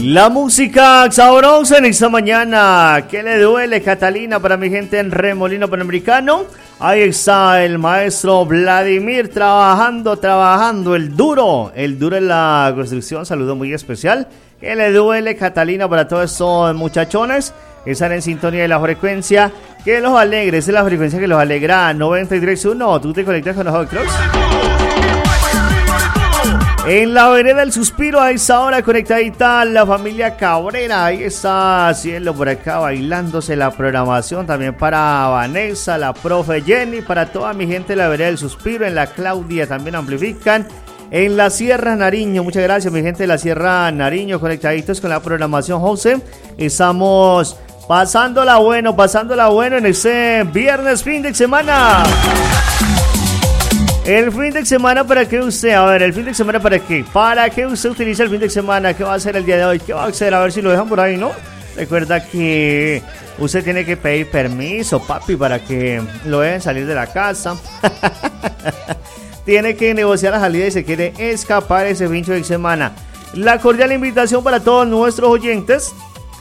La música sabrosa en esta mañana. ¿Qué le duele, Catalina? Para mi gente en Remolino Panamericano. Ahí está el maestro Vladimir trabajando. El duro en la construcción. Saludo muy especial. ¿Qué le duele, Catalina? Para todos estos muchachones que están en sintonía de la frecuencia que los alegre. Esa es la frecuencia que los alegra. 93.1. Tú te conectas con nosotros. En la vereda del suspiro, a esa hora conectadita la familia Cabrera. Ahí está Cielo por acá bailándose la programación. También para Vanessa, la profe Jenny, para toda mi gente de la vereda del suspiro. En la Claudia también amplifican. En la Sierra Nariño, muchas gracias mi gente de la Sierra Nariño, conectaditos con la programación, José. Estamos pasándola bueno en ese viernes, fin de semana. El fin de semana, ¿para qué usted? A ver, el fin de semana, ¿para qué? ¿Para qué usted utiliza el fin de semana? ¿Qué va a hacer el día de hoy? ¿Qué va a hacer? A ver si lo dejan por ahí, ¿no? Recuerda que usted tiene que pedir permiso, papi, para que lo dejen salir de la casa. Tiene que negociar la salida y se quiere escapar ese fin de semana. La cordial invitación para todos nuestros oyentes.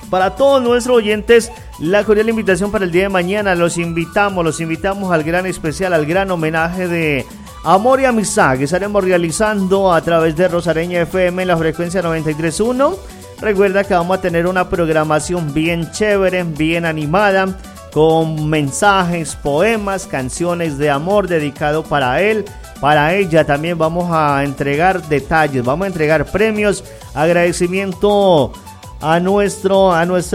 La cordial invitación para el día de mañana. Los invitamos al gran especial, al gran homenaje de Amor y Amistad que estaremos realizando a través de Rosareña FM en la frecuencia 93.1. Recuerda que vamos a tener una programación bien chévere, bien animada, con mensajes, poemas, canciones de amor dedicado para él, para ella. También vamos a entregar detalles, vamos a entregar premios, agradecimiento a nuestros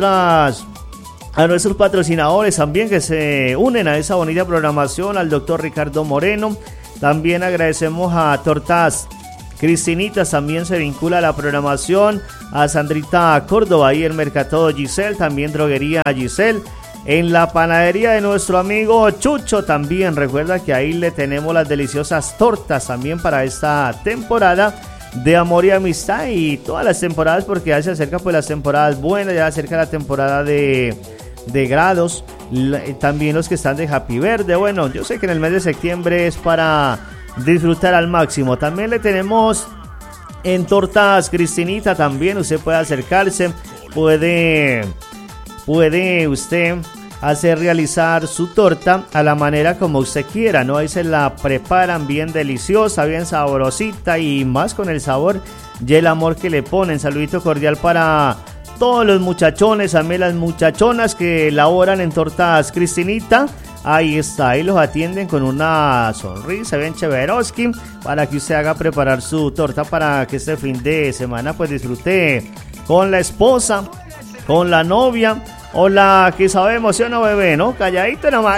patrocinadores también que se unen a esa bonita programación, al doctor Ricardo Moreno. También agradecemos a Tortas Cristinitas, también se vincula a la programación, a Sandrita Córdoba y el Mercado Giselle, también Droguería Giselle. En la panadería de nuestro amigo Chucho también, recuerda que ahí le tenemos las deliciosas tortas también para esta temporada de Amor y Amistad y todas las temporadas, porque ya se acerca pues las temporadas buenas, ya se acerca la temporada de grados, también los que están de Happy Verde. Bueno, yo sé que en el mes de septiembre es para disfrutar al máximo. También le tenemos en Tortas Cristinita, también usted puede acercarse, puede usted hacer realizar su torta a la manera como usted quiera, ¿no? Ahí se la preparan bien deliciosa, bien sabrosita y más con el sabor y el amor que le ponen. Saludito cordial para todos los muchachones, también las muchachonas que laboran en Tortas Cristinita. Ahí está, ahí los atienden con una sonrisa bien chéveroski para que usted haga preparar su torta para que este fin de semana pues disfrute con la esposa, con la novia o la que sabemos, ¿sí o no, bebé? ¿No? Calladito nomás.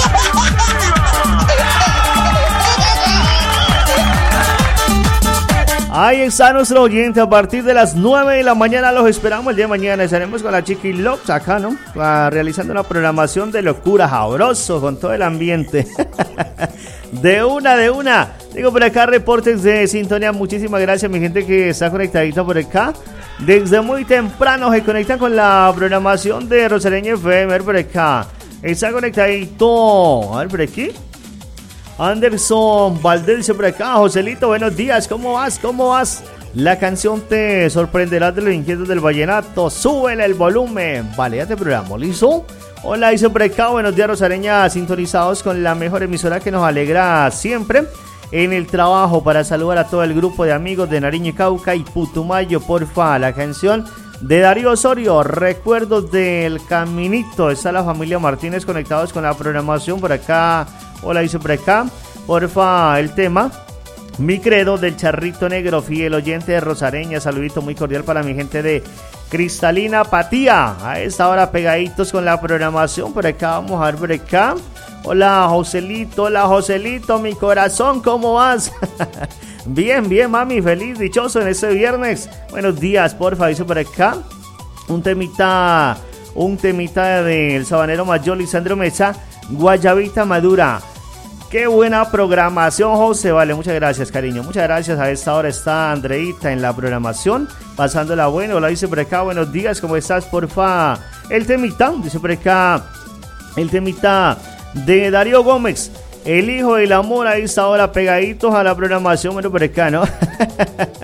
Ahí está nuestro oyente. A partir de las 9 de la mañana los esperamos el día de mañana. Estaremos con la Chiqui Lopes acá, ¿no? Realizando una programación de locura, sabroso, con todo el ambiente. De una. Digo por acá reportes de sintonía. Muchísimas gracias mi gente que está conectadita por acá. Desde muy temprano se conectan con la programación de Rosareña FM. A ver por acá. Está conectadito. A ver por aquí. Anderson Valdés dice por acá: Joselito, buenos días, ¿cómo vas? La canción te sorprenderá de los inquietos del vallenato. Súbele el volumen. Vale, ya te programo, ¿listo? Hola, dice por acá: buenos días, Rosareña, sintonizados con la mejor emisora que nos alegra siempre en el trabajo. Para saludar a todo el grupo de amigos de Nariño y Cauca y Putumayo, porfa, la canción de Darío Osorio, Recuerdos del Caminito. Está la familia Martínez conectados con la programación por acá. Hola, dice por acá, porfa, el tema Mi Credo del Charrito Negro, fiel oyente de Rosareña. Saludito muy cordial para mi gente de Cristalina Patía. A esta hora pegaditos con la programación. Por acá, vamos a ver por acá. Hola, Joselito, mi corazón, ¿cómo vas? Bien, mami, feliz, dichoso en este viernes. Buenos días, porfa, dice por acá. Un temita del sabanero mayor Lisandro Mesa, Guayabita Madura. Qué buena programación, José. Vale, muchas gracias, cariño. Muchas gracias. A esta hora está Andreita en la programación, pasándola bueno. Hola, dice por acá, buenos días, ¿cómo estás? Porfa, el temita, dice por acá, el temita de Darío Gómez, El Hijo del Amor. A esta hora pegaditos a la programación, bueno, por acá, ¿no?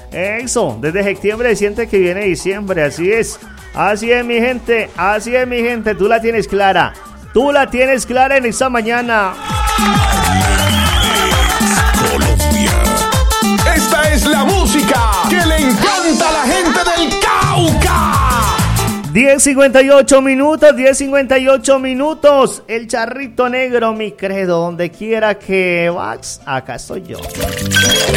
Eso, desde septiembre siente que viene diciembre, así es mi gente, tú la tienes clara en esta mañana. Colombia. Esta es la música que le encanta a la gente del Cauca. 10:58 minutos, el charrito negro, mi credo, donde quiera que vas, acá estoy yo.